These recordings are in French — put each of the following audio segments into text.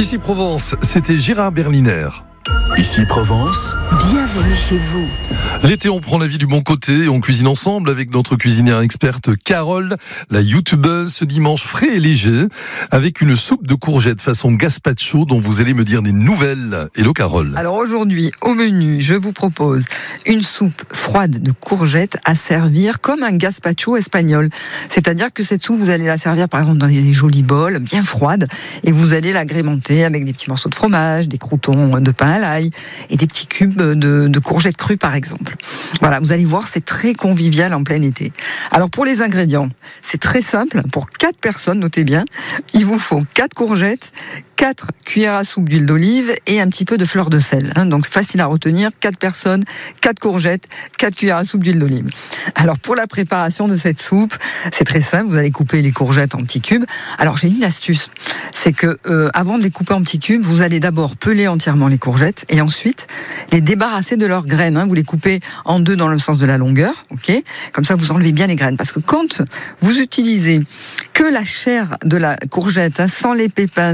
Ici Provence, c'était Gérard Berliner. Ici Provence, bienvenue chez vous. L'été, on prend la vie du bon côté et on cuisine ensemble avec notre cuisinière experte Carole, la youtubeuse, ce dimanche frais et léger, avec une soupe de courgettes façon gazpacho dont vous allez me dire des nouvelles. Hello Carole. Alors aujourd'hui, au menu, je vous propose une soupe froide de courgettes à servir comme un gazpacho espagnol. C'est-à-dire que cette soupe, vous allez la servir par exemple dans des jolis bols bien froides et vous allez l'agrémenter avec des petits morceaux de fromage, des croûtons de pain à l'ail et des petits cubes de courgettes crues par exemple. Voilà, vous allez voir, c'est très convivial en plein été. Alors pour les ingrédients, c'est très simple. Pour 4 personnes, notez bien, il vous faut 4 courgettes, 4 cuillères à soupe d'huile d'olive et un petit peu de fleur de sel. Donc facile à retenir, 4 personnes, 4 courgettes, 4 cuillères à soupe d'huile d'olive. Alors pour la préparation de cette soupe, c'est très simple, vous allez couper les courgettes en petits cubes. Alors j'ai une astuce, c'est que avant de les couper en petits cubes, vous allez d'abord peler entièrement les courgettes et ensuite les débarrasser de leurs graines. Vous les coupez en deux dans le sens de la longueur, ok ? Comme ça vous enlevez bien les graines. Parce que quand vous utilisez que la chair de la courgette, sans les pépins,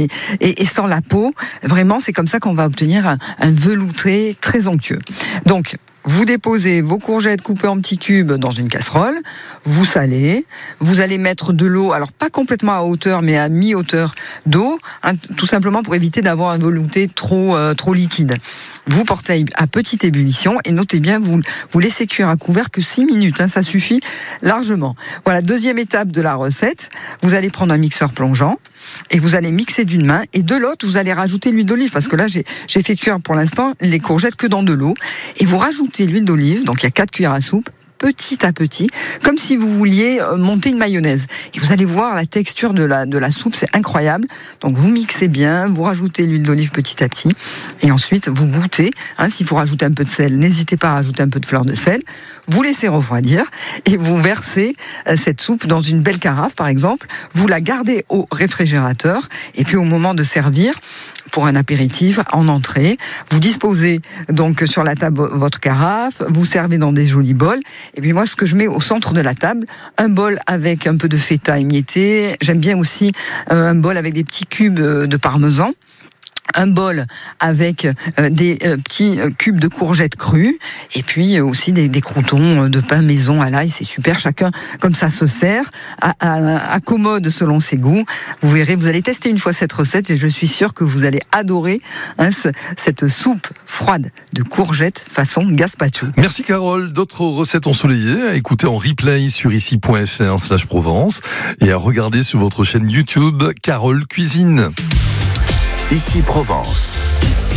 et sans la peau, vraiment c'est comme ça qu'on va obtenir un velouté très onctueux. Donc vous déposez vos courgettes coupées en petits cubes dans une casserole, vous salez, vous allez mettre de l'eau, alors pas complètement à hauteur, mais à mi-hauteur d'eau, tout simplement pour éviter d'avoir un velouté trop liquide. Vous portez à petite ébullition et notez bien, vous laissez cuire à couvert que 6 minutes, ça suffit largement. Voilà, deuxième étape de la recette, vous allez prendre un mixeur plongeant et vous allez mixer d'une main et de l'autre, vous allez rajouter l'huile d'olive parce que là, j'ai fait cuire pour l'instant les courgettes que dans de l'eau et vous rajoutez l'huile d'olive, donc il y a 4 cuillères à soupe, petit à petit, comme si vous vouliez monter une mayonnaise. Et vous allez voir la texture de la soupe, c'est incroyable. Donc vous mixez bien, vous rajoutez l'huile d'olive petit à petit, et ensuite vous goûtez. S'il faut rajouter un peu de sel, n'hésitez pas à rajouter un peu de fleur de sel. Vous laissez refroidir et vous versez cette soupe dans une belle carafe, par exemple. Vous la gardez au réfrigérateur, et puis au moment de servir, pour un apéritif, en entrée, vous disposez donc sur la table votre carafe, vous servez dans des jolis bols. Et puis moi, ce que je mets au centre de la table, un bol avec un peu de feta émietté. J'aime bien aussi un bol avec des petits cubes de parmesan. Un bol avec des petits cubes de courgettes crues et puis aussi des croûtons de pain maison à l'ail, c'est super, chacun comme ça se sert, accommode selon ses goûts. Vous verrez, vous allez tester une fois cette recette et je suis sûre que vous allez adorer cette soupe froide de courgettes façon gazpacho. Merci Carole, d'autres recettes ensoleillées à écouter en replay sur ici.fr/Provence et à regarder sur votre chaîne YouTube Carole Cuisine. Ici Provence.